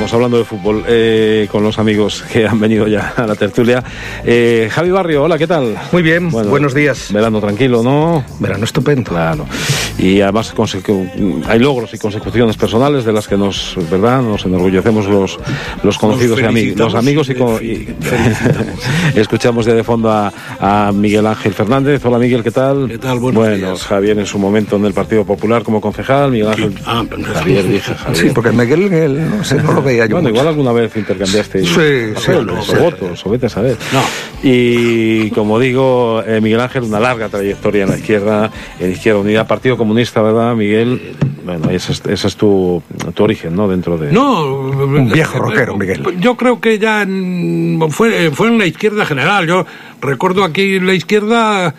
seguimos hablando de fútbol con los amigos que han venido ya a la tertulia. Javi Barrio, hola, ¿qué tal? Muy bien, buenos días. Verano tranquilo, ¿no? Verano estupendo. Claro. Y además hay logros y consecuciones personales de las que nos enorgullecemos los conocidos y los amigos y escuchamos de fondo a Miguel Ángel Fernández. Hola, Miguel, ¿qué tal? ¿Qué tal? Buenos días. Javier en su momento en el Partido Popular como concejal, Miguel Ángel. Javier, dije Javier. Sí, porque Miguel no lo veía yo. Bueno, mucho. igual alguna vez intercambiaste votos, o vete a saber. No. Y como digo, Miguel Ángel, una larga trayectoria en la Izquierda Unida, Partido Comunista, ¿verdad, Miguel? Bueno, ese es tu origen, ¿no? Dentro de... No, un viejo rockero, Miguel. Yo creo que ya fue en la izquierda general. Yo recuerdo aquí en la izquierda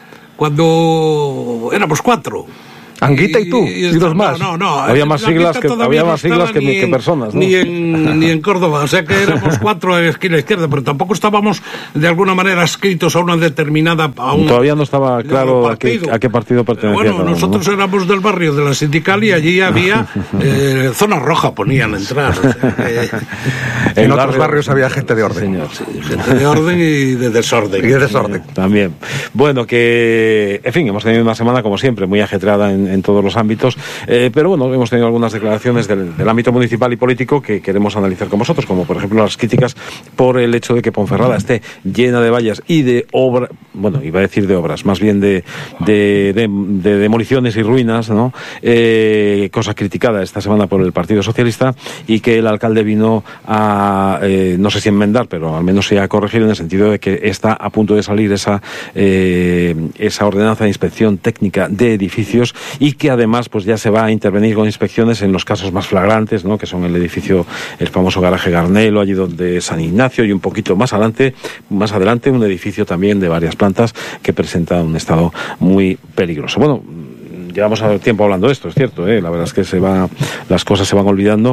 cuando éramos 4. Anguita y tú, y dos más. No. Había más siglas que personas, ¿no? Ni en Córdoba, o sea que éramos 4 aquí en la izquierda, pero tampoco estábamos de alguna manera adscritos a una determinada... Todavía no estaba claro a qué partido pertenecía. Bueno, nosotros éramos del barrio de la Sindical y allí había zona roja, ponían entrar. O sea, en otros barrios había gente de orden. Señor. Sí, gente de orden y de desorden. También. Bueno, en fin, hemos tenido una semana, como siempre, muy ajetreada en todos los ámbitos, pero bueno, hemos tenido algunas declaraciones del ámbito municipal y político que queremos analizar con vosotros, como por ejemplo las críticas por el hecho de que Ponferrada esté llena de vallas y de obras, bueno, iba a decir de obras, más bien de demoliciones y ruinas, ¿no? Cosa criticada esta semana por el Partido Socialista, y que el alcalde vino a, no sé si enmendar, pero al menos sí a corregir, en el sentido de que está a punto de salir esa ordenanza de inspección técnica de edificios, y que además pues ya se va a intervenir con inspecciones en los casos más flagrantes, ¿no? Que son el edificio, el famoso garaje Garnelo, allí donde San Ignacio, y un poquito más adelante un edificio también de varias plantas que presenta un estado muy peligroso. Bueno, llevamos tiempo hablando de esto, es cierto, la verdad es que las cosas se van olvidando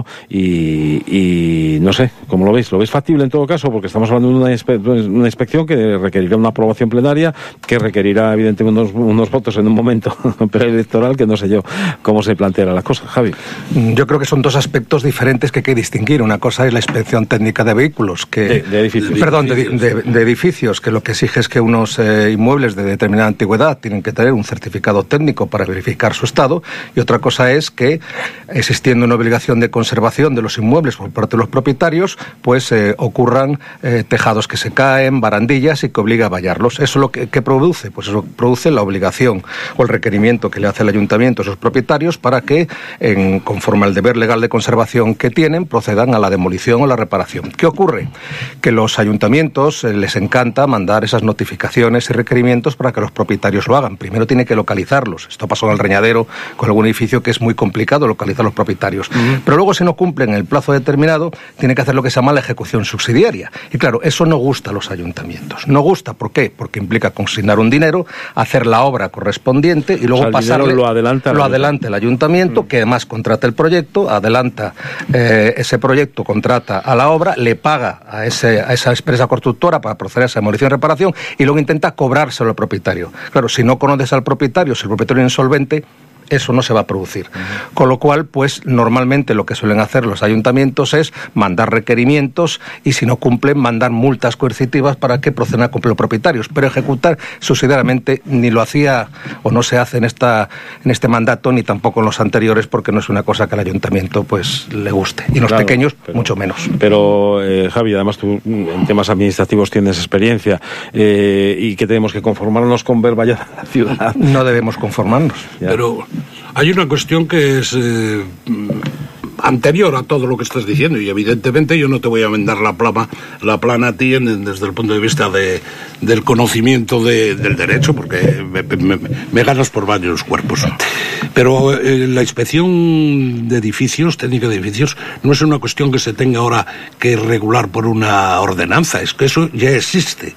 y no sé, ¿cómo lo veis? ¿Lo veis factible en todo caso? Porque estamos hablando de una inspección que requerirá una aprobación plenaria, que requerirá evidentemente unos votos en un momento preelectoral, que no sé yo cómo se planteará la cosa. Javi. Yo creo que son dos aspectos diferentes que hay que distinguir. Una cosa es la inspección técnica de vehículos, de edificios. Perdón, de edificios, que lo que exige es que unos inmuebles de determinada antigüedad tienen que tener un certificado técnico para verificar su estado, y otra cosa es que, existiendo una obligación de conservación de los inmuebles por parte de los propietarios, pues ocurran tejados que se caen, barandillas, y que obliga a vallarlos. ¿Eso lo que produce? Pues eso produce la obligación o el requerimiento que le hace el ayuntamiento a esos propietarios para que, conforme al deber legal de conservación que tienen, procedan a la demolición o la reparación. ¿Qué ocurre? Que los ayuntamientos les encanta mandar esas notificaciones y requerimientos para que los propietarios lo hagan. Primero tiene que localizarlos. Esto pasó en el Reñadero con algún edificio, que es muy complicado localizar los propietarios. Pero luego, si no cumplen el plazo determinado, tiene que hacer lo que se llama la ejecución subsidiaria. Y claro, eso no gusta a los ayuntamientos. No gusta, ¿por qué? Porque implica consignar un dinero, hacer la obra correspondiente y luego pasarle... Lo adelanta el ayuntamiento, que además contrata el proyecto, adelanta ese proyecto, contrata a la obra, le paga a esa empresa constructora para proceder a esa demolición y reparación, y luego intenta cobrárselo al propietario. Claro, si no conoces al propietario, si el propietario es insolvente, eso no se va a producir. Con lo cual, pues normalmente lo que suelen hacer los ayuntamientos es mandar requerimientos, y si no cumplen, mandar multas coercitivas para que procedan a cumplir los propietarios. Pero ejecutar subsidiariamente ni lo hacía o no se hace en este mandato, ni tampoco en los anteriores, porque no es una cosa que al ayuntamiento pues le guste. Y los pequeños, mucho menos. Pero, Javi, además tú en temas administrativos tienes experiencia, y que tenemos que conformarnos con ver vallada la ciudad. No debemos conformarnos. Ya. Pero hay una cuestión que es anterior a todo lo que estás diciendo, y evidentemente yo no te voy a vendar la plana a ti desde el punto de vista del conocimiento del derecho, porque me ganas por varios cuerpos. Pero la inspección de edificios, técnica de edificios, no es una cuestión que se tenga ahora que regular por una ordenanza, es que eso ya existe.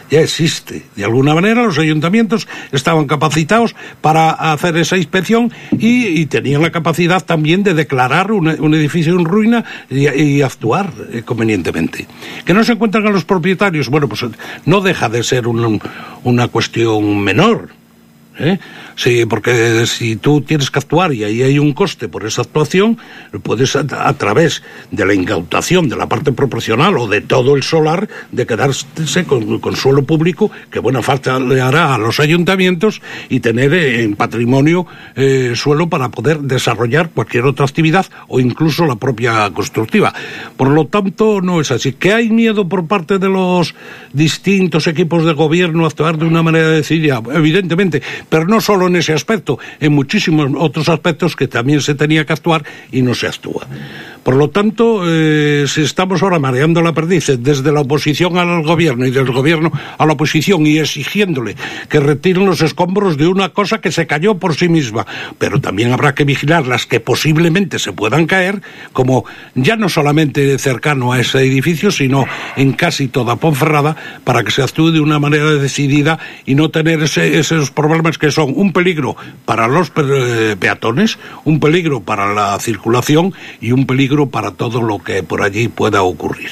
De alguna manera los ayuntamientos estaban capacitados para hacer esa inspección y tenían la capacidad también de declarar un edificio en ruina y actuar convenientemente. Que no se encuentran a los propietarios, bueno, pues no deja de ser una cuestión menor. Sí, porque si tú tienes que actuar y ahí hay un coste por esa actuación, puedes a través de la incautación de la parte proporcional o de todo el solar, de quedarse con suelo público, que buena falta le hará a los ayuntamientos, y tener en patrimonio suelo para poder desarrollar cualquier otra actividad o incluso la propia constructiva. Por lo tanto, no es así. ¿Que hay miedo por parte de los distintos equipos de gobierno a actuar de una manera decidida? Evidentemente, pero no solo en ese aspecto, en muchísimos otros aspectos que también se tenía que actuar y no se actúa. Por lo tanto, si estamos ahora mareando la perdiz desde la oposición al gobierno y del gobierno a la oposición y exigiéndole que retiren los escombros de una cosa que se cayó por sí misma, pero también habrá que vigilar las que posiblemente se puedan caer, como ya no solamente cercano a ese edificio, sino en casi toda Ponferrada, para que se actúe de una manera decidida y no tener esos problemas que son un peligro para los peatones, un peligro para la circulación y un peligro para todo lo que por allí pueda ocurrir.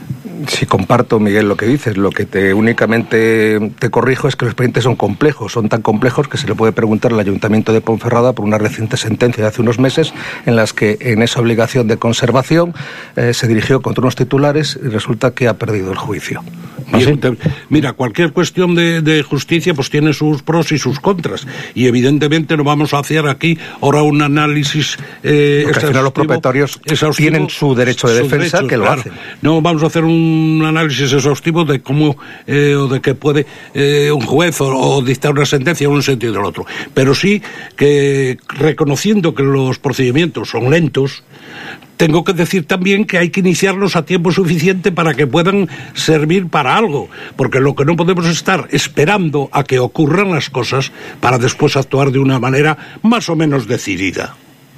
Sí, comparto, Miguel, lo que dices. Lo que únicamente te corrijo es que los expedientes son complejos. Son tan complejos que se le puede preguntar al Ayuntamiento de Ponferrada por una reciente sentencia de hace unos meses en las que en esa obligación de conservación se dirigió contra unos titulares y resulta que ha perdido el juicio. Bien, mira, cualquier cuestión de justicia pues tiene sus pros y sus contras, y evidentemente no vamos a hacer aquí ahora un análisis porque al final los propietarios tienen su derecho de defensa, que lo hacen. No vamos a hacer un análisis exhaustivo de cómo o de qué puede un juez o dictar una sentencia en un sentido o en el otro, pero sí que reconociendo que los procedimientos son lentos, tengo que decir también que hay que iniciarlos a tiempo suficiente para que puedan servir para algo, porque lo que no podemos es estar esperando a que ocurran las cosas para después actuar de una manera más o menos decidida.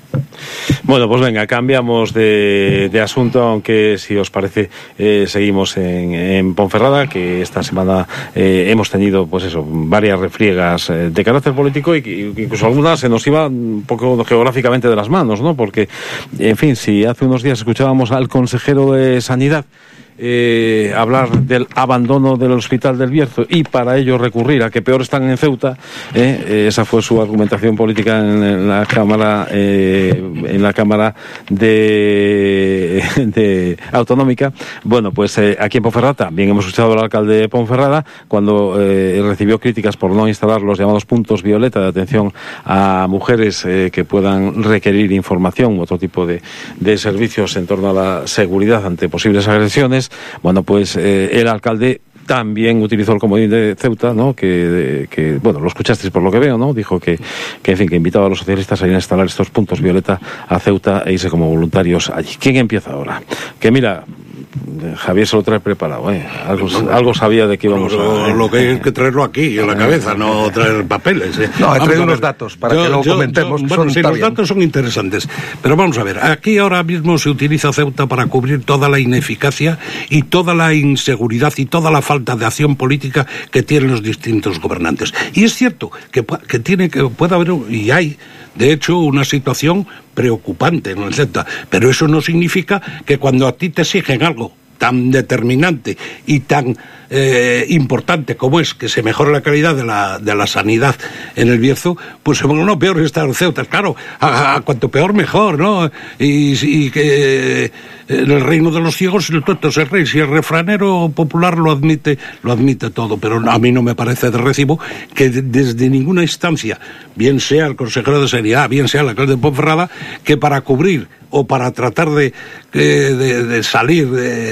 Bueno, pues venga, cambiamos de asunto, aunque si os parece seguimos en Ponferrada, que esta semana hemos tenido pues eso, varias refriegas de carácter político y que incluso algunas se nos iban un poco geográficamente de las manos, ¿no? Porque, en fin, si hace unos días escuchábamos al consejero de Sanidad hablar del abandono del Hospital del Bierzo y para ello recurrir a que peor están en Ceuta, esa fue su argumentación política en la Cámara de autonómica. Bueno, pues aquí en Ponferrada también hemos escuchado al alcalde de Ponferrada cuando recibió críticas por no instalar los llamados puntos violeta de atención a mujeres que puedan requerir información u otro tipo de servicios en torno a la seguridad ante posibles agresiones. Bueno, pues el alcalde también utilizó el comodín de Ceuta, ¿no? Que bueno, lo escuchasteis por lo que veo, ¿no? Dijo que en fin, que invitaba a los socialistas a ir a instalar estos puntos violeta a Ceuta e irse como voluntarios allí. ¿Quién empieza ahora? Que mira, Javier se lo trae preparado, ¿eh? Algo sabía de que íbamos a... Lo que hay que traerlo aquí, en la cabeza, no traer papeles, ¿eh? No, he traído unos datos para que lo comentemos. Bueno, sí, los datos son interesantes, pero vamos a ver, aquí ahora mismo se utiliza Ceuta para cubrir toda la ineficacia y toda la inseguridad y toda la falta de acción política que tienen los distintos gobernantes. Y es cierto que puede haber, y hay, de hecho, una situación preocupante en el Ceuta, pero eso no significa que cuando a ti te exigen algo tan determinante y tan importante como es que se mejore la calidad de la sanidad en el Bierzo, pues bueno, no, peor está en Ceuta, claro, a cuanto peor mejor, ¿no? Y que en el reino de los ciegos el tuerto es el rey, si el refranero popular lo admite todo, pero a mí no me parece de recibo que desde ninguna instancia, bien sea el consejero de Sanidad, bien sea el alcalde de Ponferrada, que para cubrir o para tratar de salir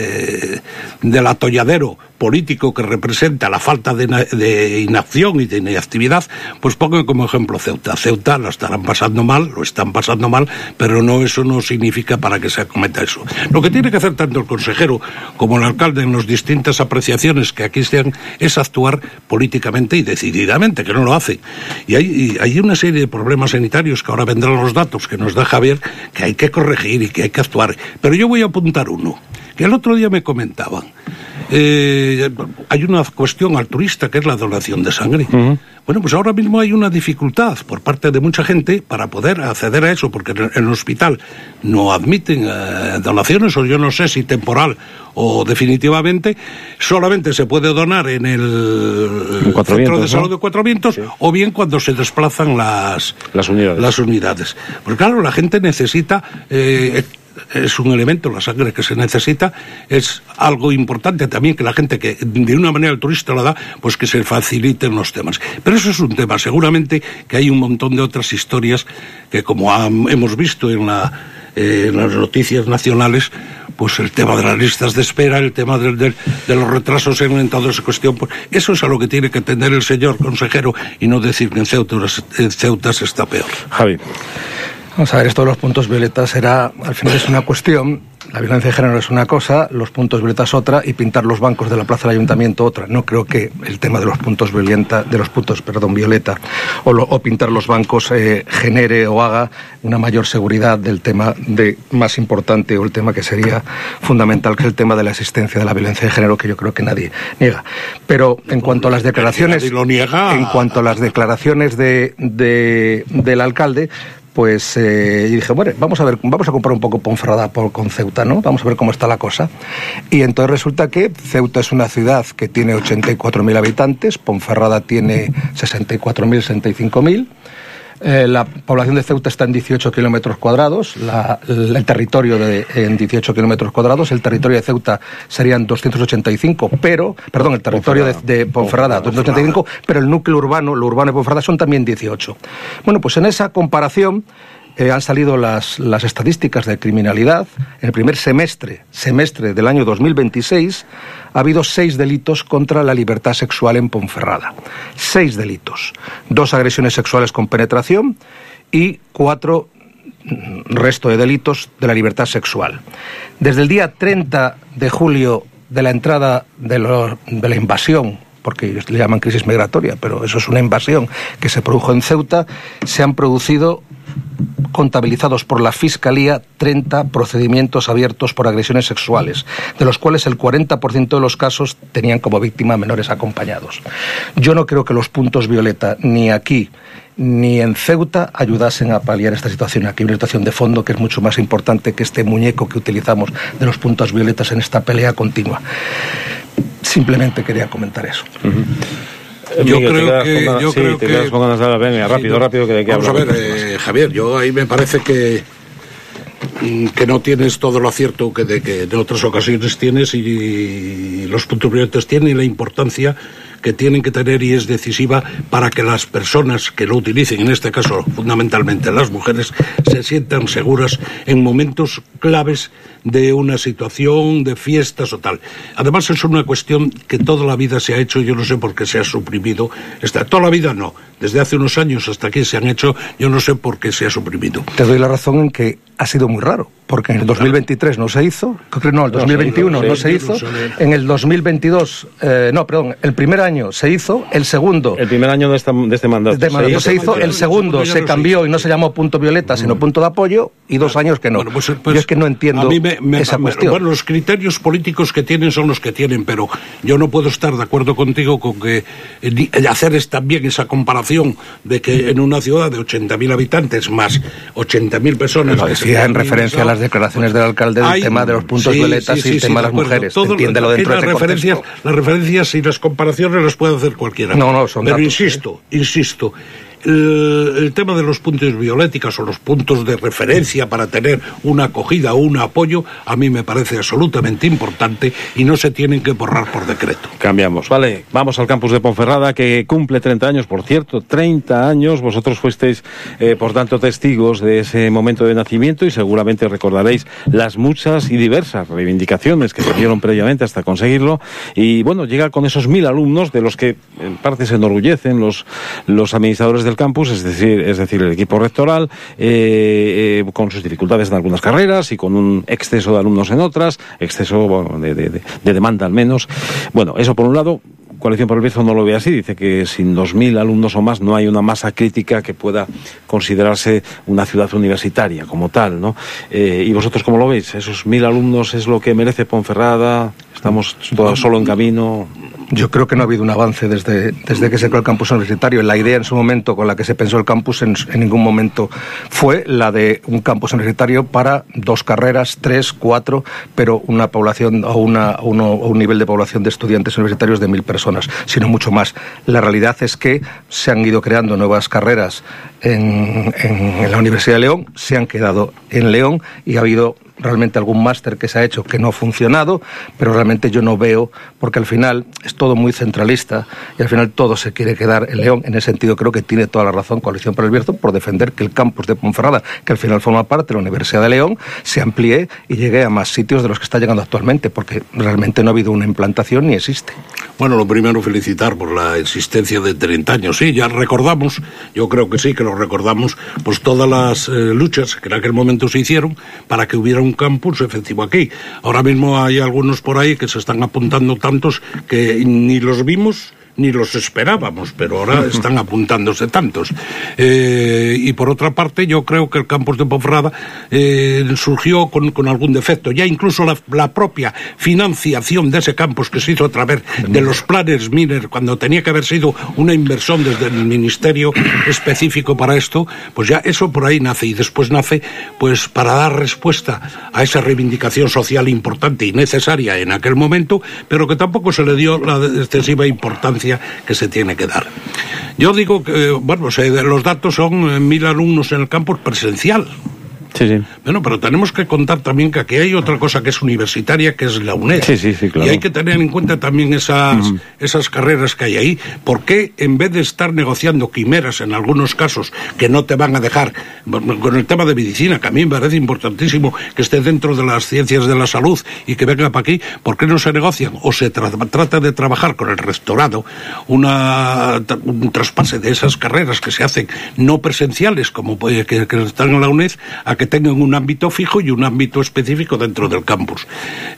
del atolladero político que representa la falta de inacción y de inactividad, pues pongo como ejemplo Ceuta. Ceuta lo están pasando mal, pero eso no significa para que se acometa eso. Lo que tiene que hacer tanto el consejero como el alcalde en las distintas apreciaciones que aquí sean es actuar políticamente y decididamente, que no lo hace. Y hay una serie de problemas sanitarios que ahora vendrán los datos que nos da Javier, que hay que corregir y que hay que actuar. Pero yo voy a apuntar uno, que el otro día me comentaban. hay una cuestión altruista que es la donación de sangre. Bueno, pues ahora mismo hay una dificultad por parte de mucha gente para poder acceder a eso, porque en el hospital no admiten donaciones, o yo no sé si temporal o definitivamente. Solamente se puede donar en el Centro de Salud de Cuatro Vientos, o bien cuando se desplazan las unidades. Porque claro, la gente necesita... es un elemento, la sangre que se necesita, es algo importante también que la gente que de una manera altruista la da, pues que se faciliten los temas. Pero eso es un tema, seguramente que hay un montón de otras historias que, como hemos visto en las noticias nacionales, pues el tema de las listas de espera, el tema de los retrasos en toda esa cuestión, pues eso es a lo que tiene que atender el señor consejero y no decir que en Ceuta se está peor. Javi. Vamos a ver, esto de los puntos violetas al final es una cuestión, la violencia de género es una cosa, los puntos violetas otra, y pintar los bancos de la plaza del ayuntamiento otra. No creo que el tema de los puntos violeta o pintar los bancos genere o haga una mayor seguridad del tema más importante, o el tema que sería fundamental, que es el tema de la existencia de la violencia de género, que yo creo que nadie niega. Pero en cuanto a las declaraciones, del alcalde, pues y dije, bueno, vamos a comparar un poco Ponferrada con Ceuta, ¿no? Vamos a ver cómo está la cosa. Y entonces resulta que Ceuta es una ciudad que tiene 84.000 habitantes, Ponferrada tiene 64.000, 65.000. La población de Ceuta está en 18 kilómetros cuadrados, el territorio en 18 kilómetros cuadrados, el territorio de Ceuta serían 285, el territorio de Ponferrada 285, pero el núcleo urbano, lo urbano de Ponferrada son también 18. Bueno, pues en esa comparación han salido las estadísticas de criminalidad. En el primer semestre del año 2026 ha habido 6 delitos contra la libertad sexual en Ponferrada. 6 delitos. 2 agresiones sexuales con penetración y 4 resto de delitos de la libertad sexual. Desde el día 30 de julio de la entrada de la invasión, porque ellos le llaman crisis migratoria, pero eso es una invasión que se produjo en Ceuta, se han producido, contabilizados por la Fiscalía, 30 procedimientos abiertos por agresiones sexuales, de los cuales el 40% de los casos tenían como víctima menores acompañados. Yo no creo que los puntos violeta, ni aquí ni en Ceuta, ayudasen a paliar esta situación. Aquí hay una situación de fondo que es mucho más importante que este muñeco que utilizamos de los puntos violetas en esta pelea continua. Simplemente quería comentar eso. Yo creo que... Venga, rápido, que de qué vamos a ver, Javier, yo ahí me parece que no tienes todo lo acierto que en otras ocasiones tienes, y los puntos violetas tienen la importancia que tienen que tener, y es decisiva para que las personas que lo utilicen, en este caso fundamentalmente las mujeres, se sientan seguras en momentos claves de una situación, de fiestas o tal. Además es una cuestión que toda la vida se ha hecho, yo no sé por qué se ha suprimido. Toda la vida no, desde hace unos años hasta aquí se han hecho, yo no sé por qué se ha suprimido. Te doy la razón en que ha sido muy raro, porque en el 2023 no se hizo, el 2021 no se hizo, en el 2022, el primer año se hizo, el segundo... El primer año de este mandato. Se hizo, el segundo se cambió y no se llamó punto violeta, sino punto de apoyo, y 2 años que no. Bueno, pues, yo es que no entiendo esa cuestión. Bueno, los criterios políticos que tienen son los que tienen, pero yo no puedo estar de acuerdo contigo con que hacer también esa comparación de que en una ciudad de 80.000 habitantes más 80.000 personas... Lo decía en referencia a las declaraciones del alcalde del tema de los puntos violetas y el tema de las mujeres. Entiéndelo dentro de ese contexto. Las referencias y las comparaciones las puede hacer cualquiera. Son pero datos, insisto, el tema de los puntos violéticos o los puntos de referencia para tener una acogida o un apoyo, a mí me parece absolutamente importante y no se tienen que borrar por decreto. Cambiamos, vale, vamos al campus de Ponferrada, que cumple 30 años, por cierto, 30 años, vosotros fuisteis, por tanto, testigos de ese momento de nacimiento, y seguramente recordaréis las muchas y diversas reivindicaciones que se dieron previamente hasta conseguirlo, y bueno, llega con esos 1.000 alumnos, de los que en parte se enorgullecen los administradores del campus, es decir, el equipo rectoral, con sus dificultades en algunas carreras y con un exceso de alumnos en otras, de demanda al menos. Bueno, eso por un lado. Coalición por el Bierzo no lo ve así, dice que sin 2.000 alumnos o más no hay una masa crítica que pueda considerarse una ciudad universitaria como tal, ¿no? ¿Y vosotros cómo lo veis? ¿Esos 1.000 alumnos es lo que merece Ponferrada? estamos solo en camino. Yo creo que no ha habido un avance desde que se creó el campus universitario. La idea en su momento con la que se pensó el campus en ningún momento fue la de un campus universitario para 2 carreras, 3, 4, pero una población o un nivel de población de estudiantes universitarios de 1.000 personas, sino mucho más. La realidad es que se han ido creando nuevas carreras en la Universidad de León, se han quedado en León y ha habido realmente algún máster que se ha hecho que no ha funcionado, pero realmente yo no veo, porque al final es todo muy centralista y al final todo se quiere quedar en León. En ese sentido creo que tiene toda la razón Coalición por el Bierzo por defender que el campus de Ponferrada, que al final forma parte de la Universidad de León, se amplíe y llegue a más sitios de los que está llegando actualmente, porque realmente no ha habido una implantación ni existe. Bueno, lo primero felicitar por la existencia de 30 años. Sí, ya recordamos, yo creo que sí, que lo recordamos, pues todas las luchas que en aquel momento se hicieron para que hubiera un campus efectivo aquí. Ahora mismo hay algunos por ahí que se están apuntando tantos que ni los vimos ni los esperábamos, pero ahora están apuntándose tantos. Y por otra parte, yo creo que el campus de Ponferrada surgió con algún defecto. Ya incluso la propia financiación de ese campus que se hizo a través de los planes Miner, cuando tenía que haber sido una inversión desde el ministerio específico para esto, pues ya eso por ahí nace, y después nace pues para dar respuesta a esa reivindicación social importante y necesaria en aquel momento, pero que tampoco se le dio la excesiva importancia que se tiene que dar. Yo digo que, bueno, los datos son 1.000 alumnos en el campus presencial. Sí, sí. Bueno, pero tenemos que contar también que aquí hay otra cosa que es universitaria, que es la UNED. Sí, claro. Y hay que tener en cuenta también esas carreras que hay ahí. ¿Por qué, en vez de estar negociando quimeras en algunos casos que no te van a dejar, con el tema de medicina, que a mí me parece importantísimo que esté dentro de las ciencias de la salud y que venga para aquí, ¿por qué no se negocian o se trata de trabajar con el rectorado un traspase de esas carreras que se hacen no presenciales, como que están en la UNED, a que tengan un ámbito fijo y un ámbito específico dentro del campus?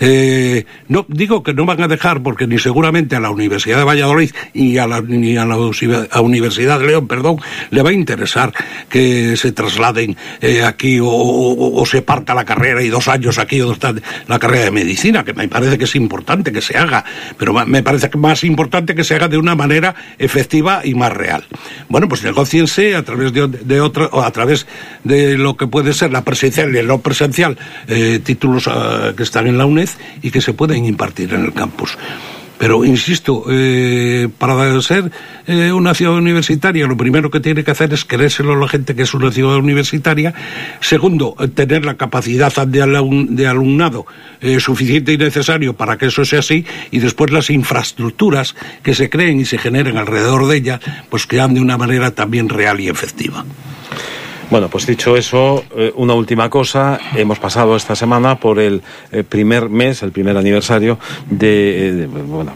No digo que no van a dejar, porque ni seguramente a la Universidad de Valladolid ni a la Universidad de León, le va a interesar que se trasladen aquí o se parta la carrera y 2 años aquí o 2 la carrera de medicina, que me parece que es importante que se haga, pero me parece más importante que se haga de una manera efectiva y más real. Bueno, pues negóciense a través de otra, o a través de lo que puede ser la presencial y el no presencial, títulos que están en la UNED y que se pueden impartir en el campus. Pero, insisto, para ser una ciudad universitaria, lo primero que tiene que hacer es creérselo a la gente que es una ciudad universitaria. Segundo, tener la capacidad de alumnado suficiente y necesario para que eso sea así. Y después las infraestructuras que se creen y se generen alrededor de ella, pues que sean de una manera también real y efectiva. Bueno, pues dicho eso, una última cosa. Hemos pasado esta semana por el primer aniversario de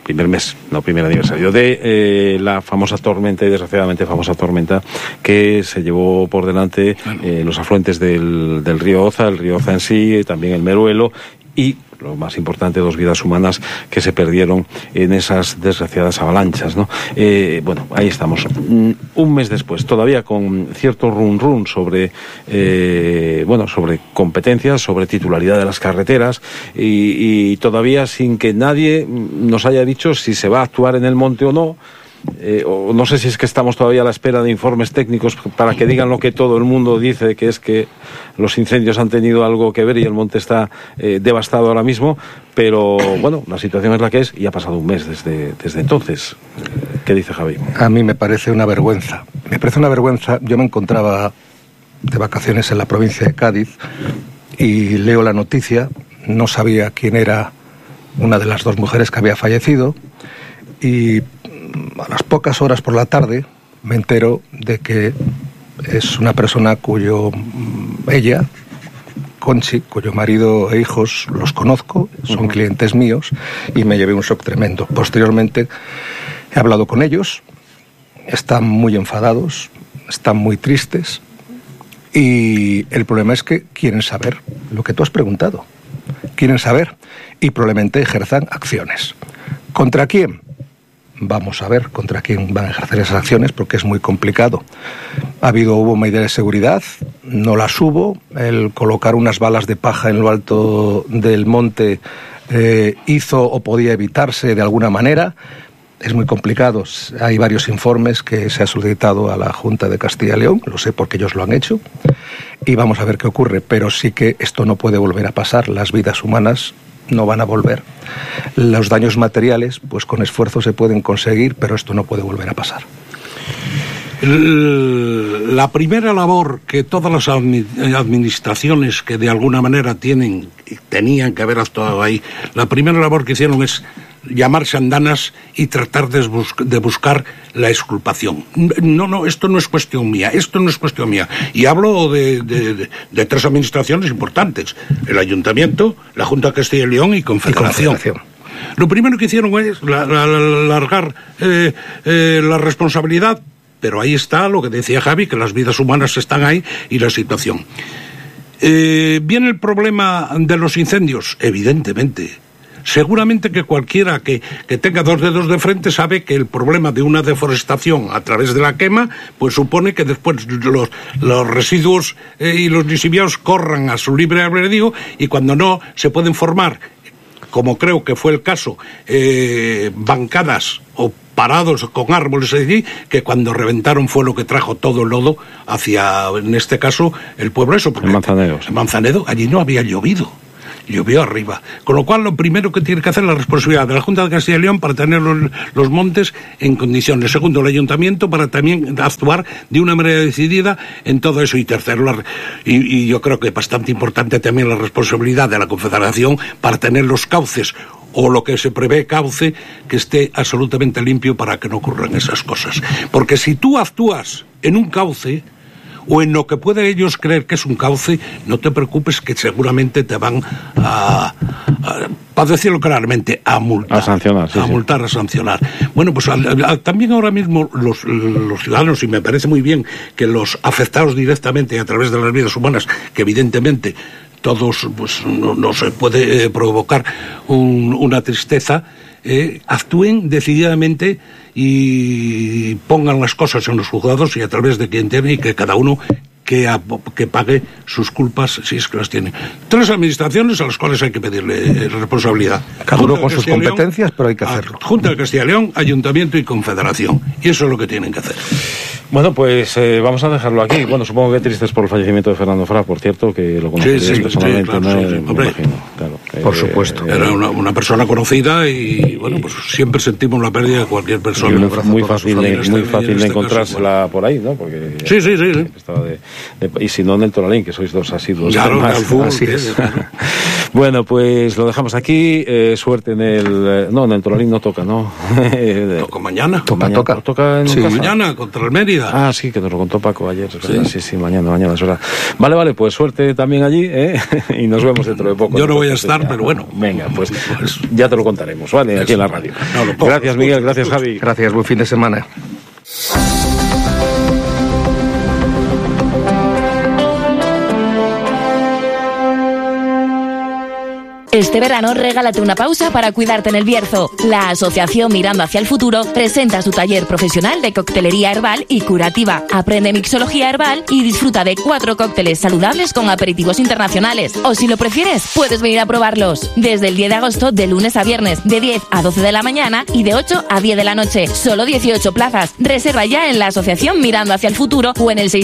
la famosa tormenta, y desgraciadamente famosa tormenta, que se llevó por delante los afluentes del río Oza, el río Oza en sí, también el Meruelo, y lo más importante, 2 vidas humanas que se perdieron en esas desgraciadas avalanchas, ¿no? Bueno, ahí estamos. Un mes después, todavía con cierto run sobre competencias, sobre titularidad de las carreteras, y todavía sin que nadie nos haya dicho si se va a actuar en el monte o no. O no sé si es que estamos todavía a la espera de informes técnicos para que digan lo que todo el mundo dice, que es que los incendios han tenido algo que ver y el monte está devastado ahora mismo, pero bueno, la situación es la que es y ha pasado un mes desde entonces. ¿Qué dice Javi? A mí me parece una vergüenza. Yo me encontraba de vacaciones en la provincia de Cádiz y leo la noticia, no sabía quién era una de las 2 mujeres que había fallecido, y a las pocas horas por la tarde me entero de que es una persona ella, Conchi, cuyo marido e hijos los conozco, son clientes míos, y me llevé un shock tremendo. Posteriormente he hablado con ellos, están muy enfadados, están muy tristes, y el problema es que quieren saber lo que tú has preguntado, quieren saber, y probablemente ejerzan acciones. ¿Contra quién? Vamos a ver contra quién van a ejercer esas acciones, porque es muy complicado. Hubo medidas de seguridad, no las hubo. El colocar unas balas de paja en lo alto del monte hizo o podía evitarse de alguna manera. Es muy complicado. Hay varios informes que se ha solicitado a la Junta de Castilla y León, lo sé porque ellos lo han hecho, y vamos a ver qué ocurre, pero sí que esto no puede volver a pasar. Las vidas humanas no van a volver. Los daños materiales, pues con esfuerzo se pueden conseguir, pero esto no puede volver a pasar. La primera labor que todas las administraciones que de alguna manera tenían que haber actuado ahí, la primera labor que hicieron es llamarse andanas y tratar de buscar la exculpación. No, esto no es cuestión mía, Y hablo de 3 administraciones importantes: el Ayuntamiento, la Junta de Castilla y León y Confederación. Lo primero que hicieron es largar la responsabilidad, pero ahí está lo que decía Javi, que las vidas humanas están ahí y la situación. ¿Viene el problema de los incendios? Evidentemente. Seguramente que cualquiera que tenga 2 dedos de frente sabe que el problema de una deforestación a través de la quema pues supone que después los residuos y los lixiviados corran a su libre albedrío, y cuando no se pueden formar, como creo que fue el caso, bancadas o parados con árboles allí, que cuando reventaron fue lo que trajo todo el lodo hacia, en este caso, el pueblo eso. Porque en Manzanedo allí no había llovido. Llovió arriba. Con lo cual, lo primero que tiene que hacer es la responsabilidad de la Junta de Castilla y León para tener los montes en condiciones. Segundo, el Ayuntamiento para también actuar de una manera decidida en todo eso. Y tercero, y yo creo que es bastante importante también la responsabilidad de la Confederación para tener los cauces, o lo que se prevé cauce, que esté absolutamente limpio para que no ocurran esas cosas. Porque si tú actúas en un cauce, o en lo que pueden ellos creer que es un cauce, no te preocupes, que seguramente te van para decirlo claramente, a multar. A sancionar, sí, a sancionar. Bueno, pues también ahora mismo los ciudadanos, y me parece muy bien que los afectados directamente a través de las vidas humanas, que evidentemente todos, pues no se puede provocar una tristeza, actúen decididamente y pongan las cosas en los juzgados y a través de quien tiene, y que cada uno que pague sus culpas si es que las tiene. 3 administraciones a las cuales hay que pedirle responsabilidad. Cada uno con sus competencias, pero hay que hacerlo. Junta de Castilla y León, Ayuntamiento y Confederación. Y eso es lo que tienen que hacer. Bueno, pues vamos a dejarlo aquí. Bueno, supongo que tristes por el fallecimiento de Fernando Fra, por cierto, que lo conocí personalmente. Claro, me imagino, claro, por supuesto. Era una persona conocida y, bueno, pues siempre sentimos la pérdida de cualquier persona. Muy fácil de encontrársela por ahí, ¿no? Porque sí. Estaba y si no, en el Toralín, que sois 2 asiduos. Claro, así es. Bueno, pues lo dejamos aquí. Suerte en el Toralín no toca, ¿no? Toca mañana. Toca en casa. Mañana contra el Mérida. Ah, sí, que nos lo contó Paco ayer. Sí, mañana es verdad. Vale, pues suerte también allí, y nos vemos dentro de poco. Yo no voy a estar, pero bueno. Venga, pues ya te lo contaremos, ¿vale? Aquí en la radio. Gracias, Miguel, gracias, Javi. Gracias, buen fin de semana. Este verano regálate una pausa para cuidarte en el Bierzo. La Asociación Mirando hacia el Futuro presenta su taller profesional de coctelería herbal y curativa. Aprende mixología herbal y disfruta de 4 cócteles saludables con aperitivos internacionales. O si lo prefieres, puedes venir a probarlos. Desde el 10 de agosto, de lunes a viernes, de 10 a 12 de la mañana y de 8 a 10 de la noche. Solo 18 plazas. Reserva ya en la Asociación Mirando hacia el Futuro o en el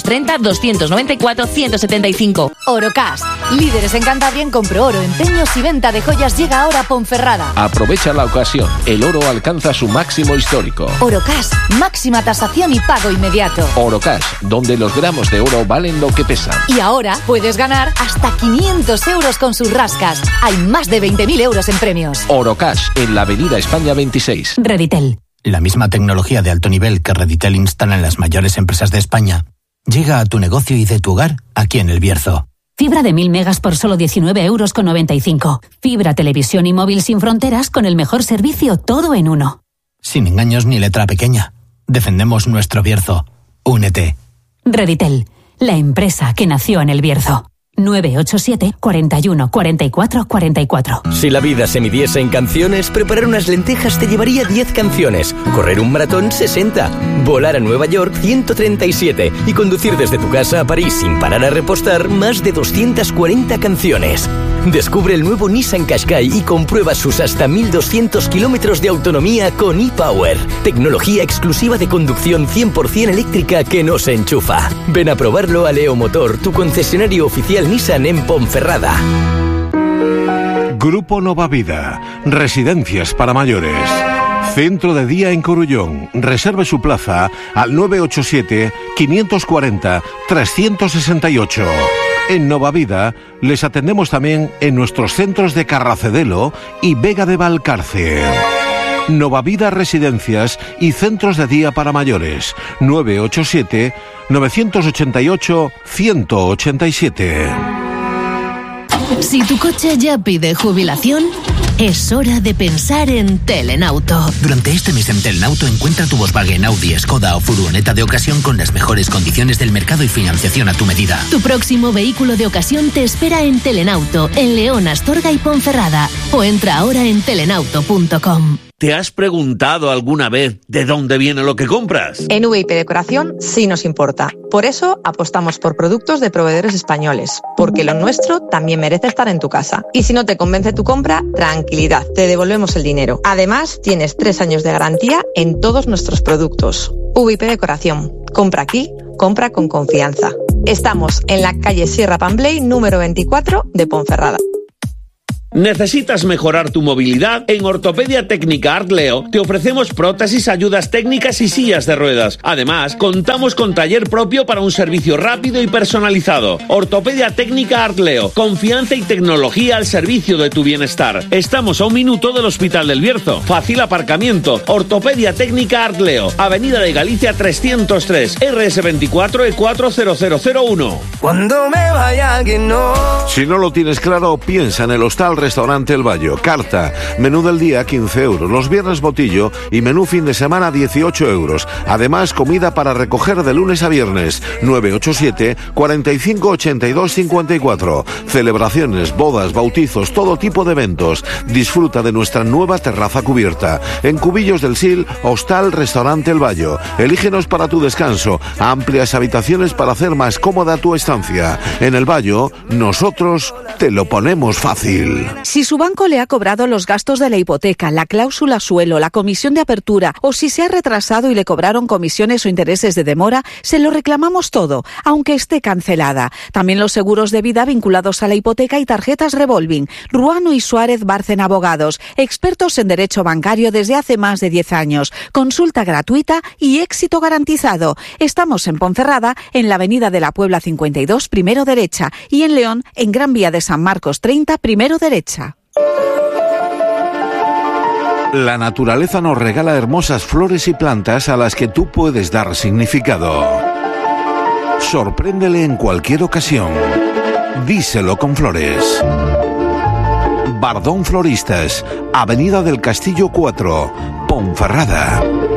630-294-175. Orocas, líderes en Cantabria en compro oro, empeños y venta de joyas, llega ahora a Ponferrada. Aprovecha la ocasión, el oro alcanza su máximo histórico. Orocas, máxima tasación y pago inmediato. Orocas, donde los gramos de oro valen lo que pesan. Y ahora puedes ganar hasta 500 euros con sus rascas. Hay más de 20.000 euros en premios. Orocas, en la Avenida España 26. Reditel. La misma tecnología de alto nivel que Reditel instala en las mayores empresas de España llega a tu negocio y de tu hogar aquí en El Bierzo. Fibra de 1000 megas por solo 19,95 €. Fibra, televisión y móvil sin fronteras con el mejor servicio, todo en uno. Sin engaños ni letra pequeña. Defendemos nuestro Bierzo. Únete. Reditel, la empresa que nació en El Bierzo. 987 41 44 44. Si la vida se midiese en canciones, preparar unas lentejas te llevaría 10 canciones, correr un maratón 60, volar a Nueva York 137 y conducir desde tu casa a París sin parar a repostar más de 240 canciones. Descubre el nuevo Nissan Qashqai y comprueba sus hasta 1.200 kilómetros de autonomía con ePower. Tecnología exclusiva de conducción 100% eléctrica que no se enchufa. Ven a probarlo a Leo Motor, tu concesionario oficial Nissan en Ponferrada. Grupo Nova Vida. Residencias para mayores. Centro de día en Corullón. Reserve su plaza al 987-540-368. En Nova Vida les atendemos también en nuestros centros de Carracedelo y Vega de Valcarce. Nova Vida Residencias y Centros de Día para Mayores. 987-988-187. Si tu coche ya pide jubilación, es hora de pensar en Telenauto. Durante este mes en Telenauto encuentra tu Volkswagen, Audi, Skoda o furgoneta de ocasión con las mejores condiciones del mercado y financiación a tu medida. Tu próximo vehículo de ocasión te espera en Telenauto, en León, Astorga y Ponferrada. O entra ahora en telenauto.com. ¿Te has preguntado alguna vez de dónde viene lo que compras? En VIP Decoración sí nos importa. Por eso apostamos por productos de proveedores españoles, porque lo nuestro también merece estar en tu casa. Y si no te convence tu compra, tranquilidad, te devolvemos el dinero. Además, tienes 3 años de garantía en todos nuestros productos. VIP Decoración. Compra aquí, compra con confianza. Estamos en la calle Sierra Pambley, número 24 de Ponferrada. ¿Necesitas mejorar tu movilidad? En Ortopedia Técnica Artleo te ofrecemos prótesis, ayudas técnicas y sillas de ruedas. Además, contamos con taller propio para un servicio rápido y personalizado. Ortopedia Técnica Artleo, confianza y tecnología al servicio de tu bienestar. Estamos a 1 minuto del Hospital del Bierzo. Fácil aparcamiento. Ortopedia Técnica Artleo, Avenida de Galicia 303, RS24 E40001. Cuando me vaya que no. Si no lo tienes claro, piensa en el Hostal Restaurante El Bayo. Carta, menú del día 15 euros, los viernes botillo y menú fin de semana 18 euros. Además, comida para recoger de lunes a viernes. 987 45 82 54. Celebraciones, bodas, bautizos, todo tipo de eventos. Disfruta de nuestra nueva terraza cubierta. En Cubillos del Sil, Hostal Restaurante El Bayo. Elígenos para tu descanso. Amplias habitaciones para hacer más cómoda tu estancia. En El Bayo, nosotros te lo ponemos fácil. Si su banco le ha cobrado los gastos de la hipoteca, la cláusula suelo, la comisión de apertura o si se ha retrasado y le cobraron comisiones o intereses de demora, se lo reclamamos todo, aunque esté cancelada. También los seguros de vida vinculados a la hipoteca y tarjetas revolving. Ruano y Suárez Bárcena Abogados, expertos en derecho bancario desde hace más de 10 años. Consulta gratuita y éxito garantizado. Estamos en Ponferrada, en la Avenida de la Puebla 52, primero derecha, y en León, en Gran Vía de San Marcos 30, primero derecha. La naturaleza nos regala hermosas flores y plantas a las que tú puedes dar significado. Sorpréndele en cualquier ocasión. Díselo con flores. Bardón Floristas, Avenida del Castillo 4, Ponferrada.